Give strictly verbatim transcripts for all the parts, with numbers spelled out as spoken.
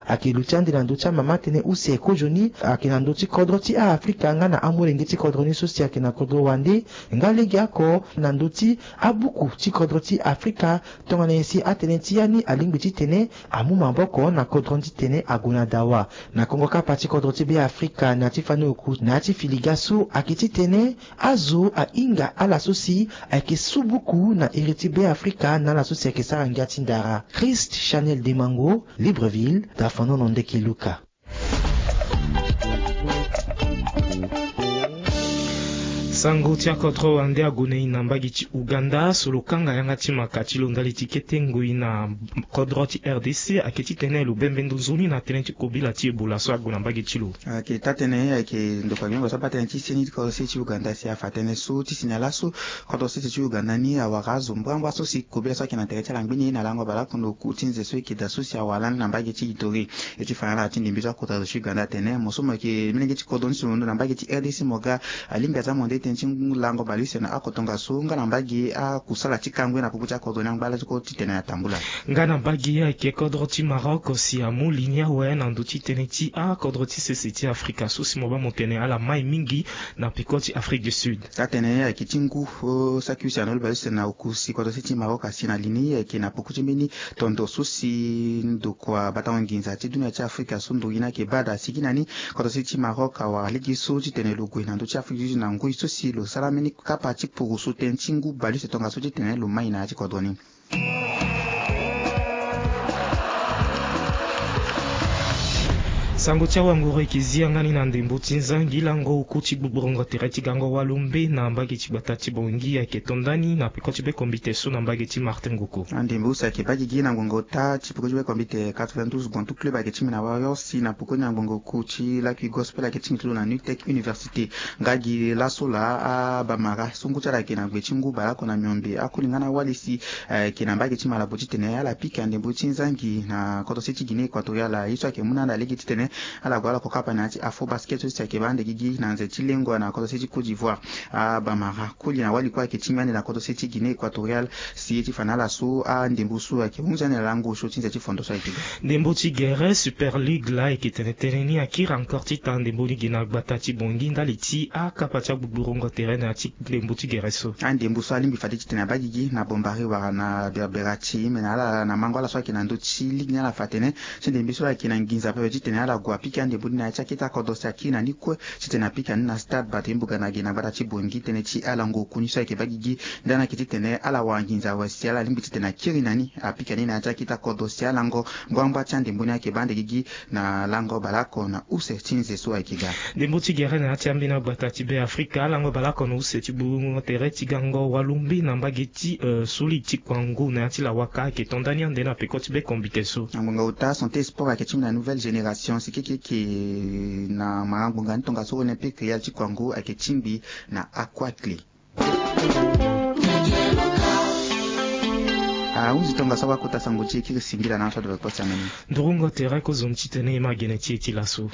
akiluchandi na nducha mama tene usi eko joni akina nduchi kodro ti a Afrika nga na amulenge ti kodro ni susi akina kodro wande nga legi ako na nduchi abuku ti kodro ti Afrika tonga na yesi atene ti yani alingbi ti tene amu maboko na kodro ti tene aguna dawa na kongo kapa ti kodro ti be Afrika na ti fani oku na ti filigasu akiti tene azu a inga ala susi ake subuku na iriti be Afrika na la susi ake sarangia tindara. Christ Chanel Demango, Libreville, Dafono Nondeki Luka. Sango tia kodro wande agune ina mbagi ti Uganda solokanga yanga ti makati londali ti kete ngui na kodro ti R D C aketi tene lu bembendu zuni na tene ti kobila ti ebola so aguna mbagi ti lu. Ake tatene ake ndoka ngongo so patene ti seni ti kodro ti Uganda si afatene so ti sinyala so kodro ti Uganda ni awarazo mbamba so si kobila so kina tere ti langbini na lango bala kondo kutinze so ki da so si awalan na mbagi ti itori e ti fana ti ndimbi so kodro ti Uganda tene mosomo ke minenge ti kodro ti na mbagi ti R D C moga alimbi za monde tingu lango balise na akotonga sunga na mbagi a kusala tikangwe na pupucha kodro na mbala ko titena ya tambula ngana mbagi ya ke kodro ti Maroc si amu linia we na nduti teneti a kodro ti seseti Afrika susi moba motene ala mai mingi na pikoti Afrique du Sud tatene ya kitingu sakusi anol balise na ukusi kodro ti Maroc asi na linia ya ke na pukuti mini tondo susi ndo kwa batanginza ti dunia ti Afrika sundu ina ke bada sikinani kodro ti Maroc wa ligi so titene lugu na nduti Afrique du Sud na ngui so si lo salameni kapa ti purusu tentingu bali se tonga so ti tene lo mai na ti kodroni. Sango tia wangure kizia ngani na ndembo tinzangi lango ukuti buburongo tereti gango walumbe na mbagi ti batati bongi ya ketondani na pikoti be kombite so na mbagi ti Martin Ngoko andembo sa ke bagi gina ngongo ta ti pikoti be kombite quatre-vingt-douze bontu club ya ketimi na wayo si na pikoti na ngongo kuti la ki gospel ya ketimi tulo na Nutec University ngagi la sola a bamara sungu tala ke na gbetingu bala kona myombe akulingana walisi eh, ke na mbagi ti mala boti tene ala pika andembo tinzangi na koto siti Guinée Equatoriale iso ke muna na ligi ti tene ala gwala kokapa na ti Afro Basket so ke bande gigi na nzeti lengwa na koto siti Côte d'Ivoire a bamara kuli na wali kwa ke timani na koto siti Guinée Equatoriale si ti fanala so a ndembo so ke muzana lango so tinza ti fondo so ite ndembo ti guerre Super League la ke tene tereni akira encore ti ta ndembo ni gina gbata ti bongi ndali ti a kapa ti buburongo terrain na ti ndembo ti guerre so a ndembo so alimbi fati ti tene bagigi na bombari wara na berberati mena ala na mangola so ke na ndo ti ligue na la fatene si ndembo so ke na nginza pe ti tene ala gwa pika ndembo na cha kita kodo sa kina ni ko ti tene pika na stade batembo kana gina gbata ti bongi tene ti ala ngo kuni so ke bagigi ndana ki ti tene ala wa nginza wa si ala limbi ti tene kiri nani a pika ni na cha kita kodo si ala ngo ngwamba cha ndembo na ke bande gigi na lango balako na use tinze so akiga ndembo ti guerre na ti ambina gbata ti be Afrika lango balako na use ti buburongo terrain ti gango walumbi na mbagi ti uh, suli ti kwangu na ti la waka ke tondani ande na pikoti be kombite so ngonga uta santé sport ke tim na nouvelle génération sikiki ki na marangunga ntonga so olympique ya ti kwangu ake timbi na aquatli a uzi tonga sawa kota sango ti ki singira na so de posta meni ndurungo terrain ko zon ti tene ma geneti ti laso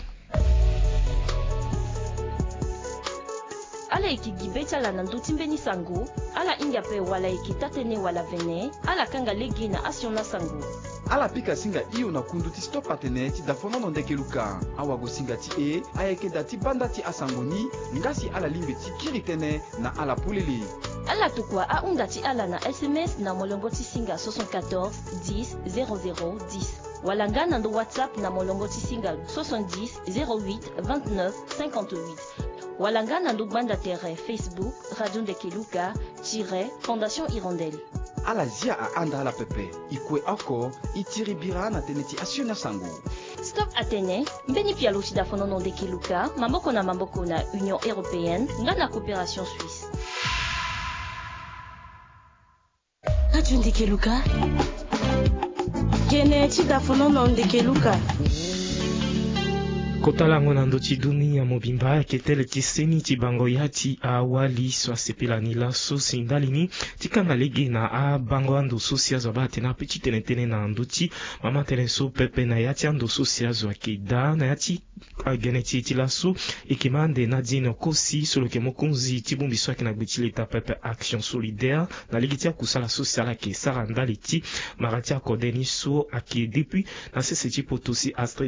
ala iki beta la nanduti mbeni sango ala inga pe wala iki tatene wala vene ala kanga legi na asiona sango ala pika singa iyo na kundu ti stop patene ti dafono no ndeke luka awago singa ti e ayeke da ti banda ti asangoni ngasi ala limbe ti kiri tene na ala pulele ala tukua a unda ti ala na S M S na molongo ti singa soixante-quatorze dix zéro zéro dix wala nga na ndo WhatsApp na molongo ti singa soixante-dix zéro huit vingt-neuf cinquante-huit wala nga na ndo banda tere Facebook Radio Ndeke Luka tire Fondation Hirondelle ala zia a anda ala pepe ikue ako itiri bira na tene ti asiona sango Stop Atene mbeni pia lo ti dafono no Ndeke Luka mamboko na mamboko na Union Européenne nga na coopération suisse Radio Ndeke Luka kene ti dafono no Ndeke Luka kotalango na ndo ti dunia mobimba ke tele ti seni ti bango ya ti awali so asepelani la so si ndali ni ti kanga lege na a bango ando so si azo ba tena pe ti tene tene na ndo ti mama tene so pepe na ya ti ando so si azo ake da na ya ti agene ti ti la so eke mande na dino kosi so lo ke mokonzi ti bumbi so ake na gbe ti leta pepe action solidaire na lege ti akusala so si ala ke sara ndali ti mara ti akode ni so ake depuis na sese ti poto si Astrid